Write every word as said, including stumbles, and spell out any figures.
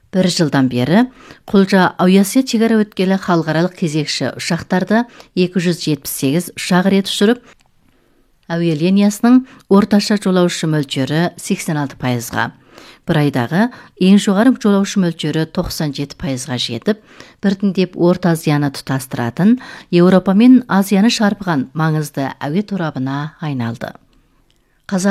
бір жылдан бері Құлжа Ауясия чегара өткелі халықаралық кезекші ұшақтарды екі жүз жетпіс сегіз ұшақ рет ұшырып, әуе линиясының орташа жолаушы мөлшері сексен алты пайызға, бір айдағы ең жоғары жолаушы мөлшері тоқсан жеті пайызға жетіп, біртіндеп Орта Азияны тұтастыратын, Еуропа мен Азияны шарпыған маңызды әуе торабына айналды.